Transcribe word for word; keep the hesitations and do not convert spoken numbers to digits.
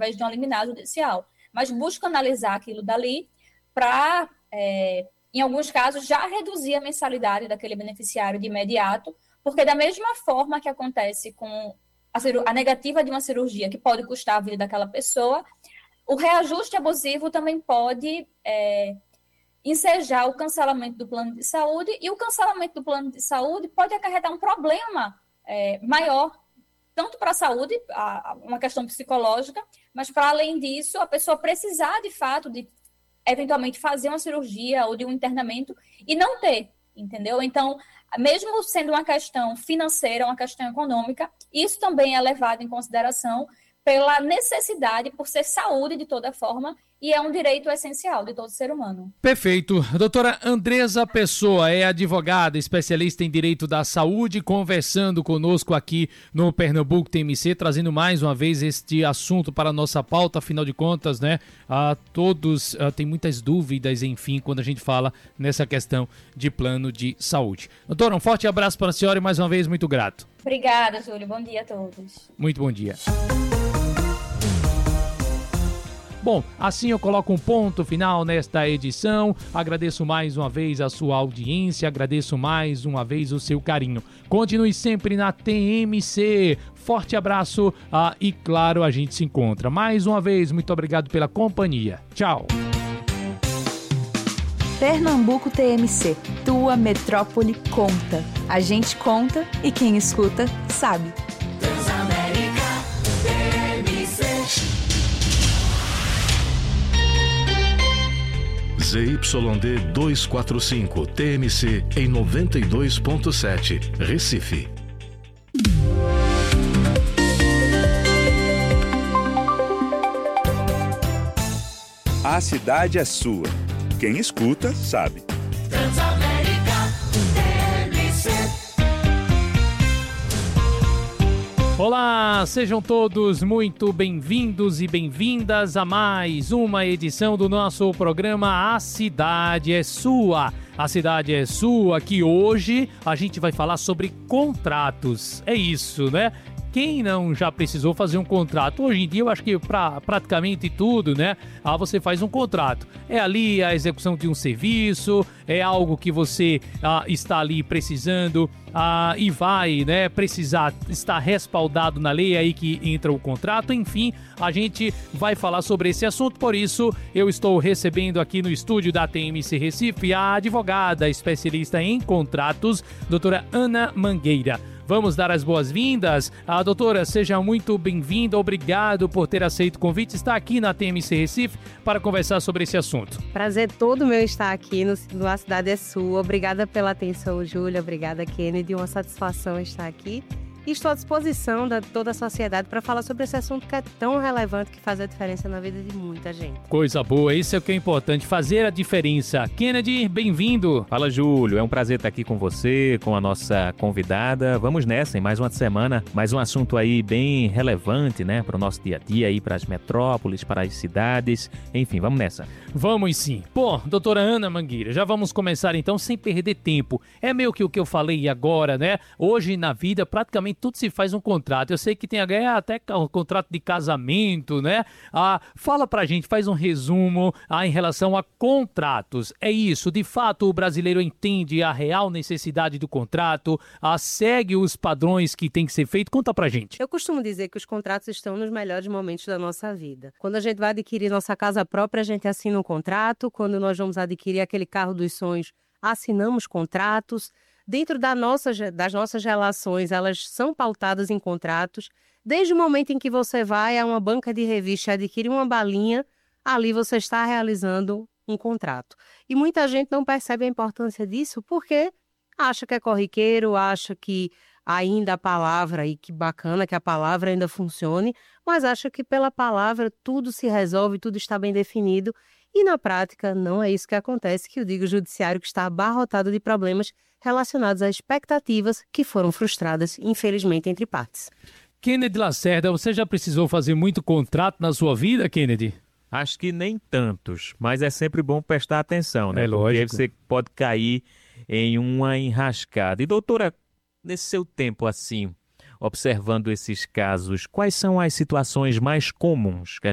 através de uma liminar judicial, mas busca analisar aquilo dali para, é, em alguns casos, já reduzir a mensalidade daquele beneficiário de imediato, porque da mesma forma que acontece com a, a negativa de uma cirurgia, que pode custar a vida daquela pessoa, o reajuste abusivo também pode é, ensejar o cancelamento do plano de saúde, e o cancelamento do plano de saúde pode acarretar um problema é, maior, tanto para a saúde, a, uma questão psicológica, mas para além disso, a pessoa precisar de fato de eventualmente fazer uma cirurgia ou de um internamento e não ter, entendeu? Então, mesmo sendo uma questão financeira, uma questão econômica, isso também é levado em consideração pela necessidade, por ser saúde de toda forma, e é um direito essencial de todo ser humano. Perfeito. Doutora Andresa Pessoa é advogada, especialista em direito da saúde, conversando conosco aqui no Pernambuco T M C, trazendo mais uma vez este assunto para a nossa pauta. Afinal de contas, né, a todos a, tem muitas dúvidas, enfim, quando a gente fala nessa questão de plano de saúde. Doutora, um forte abraço para a senhora e mais uma vez muito grato. Obrigada, Júlio. Bom dia a todos. Muito bom dia. Bom, assim eu coloco um ponto final nesta edição. Agradeço mais uma vez a sua audiência, agradeço mais uma vez o seu carinho. Continue sempre na T M C. Forte abraço ah, e claro, a gente se encontra. Mais uma vez, muito obrigado pela companhia. Tchau. Pernambuco T M C, tua metrópole conta. A gente conta e quem escuta sabe. Transamérica T M C. Z Y D duzentos e quarenta e cinco T M C em noventa e dois ponto sete, Recife. A cidade é sua. Quem escuta, sabe. Transamérica T M C. Olá, sejam todos muito bem-vindos e bem-vindas a mais uma edição do nosso programa A Cidade é Sua. A Cidade é Sua, que hoje a gente vai falar sobre contratos. É isso, né? Quem não já precisou fazer um contrato? Hoje em dia eu acho que para praticamente tudo, né? Ah, você faz um contrato. É ali a execução de um serviço, é algo que você ah, está ali precisando ah, e vai, né, precisar estar respaldado na lei, é aí que entra o contrato. Enfim, a gente vai falar sobre esse assunto, por isso eu estou recebendo aqui no estúdio da T M C Recife a advogada especialista em contratos, doutora Ana Mangueira. Vamos dar as boas-vindas. A doutora, seja muito bem-vinda. Obrigado por ter aceito o convite. Está aqui na T M C Recife para conversar sobre esse assunto. Prazer todo meu estar aqui no, no A Cidade é Sua. Obrigada pela atenção, Júlia. Obrigada, Kennedy. Uma satisfação estar aqui. E estou à disposição de toda a sociedade para falar sobre esse assunto que é tão relevante, que faz a diferença na vida de muita gente. Coisa boa, isso é o que é importante, fazer a diferença. Kennedy, bem-vindo. Fala, Júlio, é um prazer estar aqui com você, com a nossa convidada. Vamos nessa, em mais uma semana, mais um assunto aí bem relevante, né, para o nosso dia a dia, aí para as metrópoles, para as cidades, enfim, vamos nessa. Vamos sim. Pô, doutora Ana Mangueira, já vamos começar então sem perder tempo. É meio que o que eu falei agora, né? Hoje na vida, praticamente tudo se faz um contrato. Eu sei que tem até um contrato de casamento, né? Ah, fala pra gente, faz um resumo ah, em relação a contratos. É isso, de fato o brasileiro entende a real necessidade do contrato, ah, segue os padrões que tem que ser feito. Conta pra gente. Eu costumo dizer que os contratos estão nos melhores momentos da nossa vida. Quando a gente vai adquirir nossa casa própria, a gente assina um contrato. Quando nós vamos adquirir aquele carro dos sonhos, assinamos contratos. Dentro da nossa, das nossas relações, elas são pautadas em contratos. Desde o momento em que você vai a uma banca de revista e adquire uma balinha, ali você está realizando um contrato. E muita gente não percebe a importância disso porque acha que é corriqueiro, acha que ainda a palavra, e que bacana que a palavra ainda funcione, mas acha que pela palavra tudo se resolve, tudo está bem definido. E na prática não é isso que acontece, que eu digo o judiciário que está abarrotado de problemas relacionados a expectativas que foram frustradas, infelizmente, entre partes. Kennedy Lacerda, você já precisou fazer muito contrato na sua vida, Kennedy? Acho que nem tantos, mas é sempre bom prestar atenção, né? É lógico. Porque você pode cair em uma enrascada. E doutora, nesse seu tempo assim, observando esses casos, quais são as situações mais comuns que a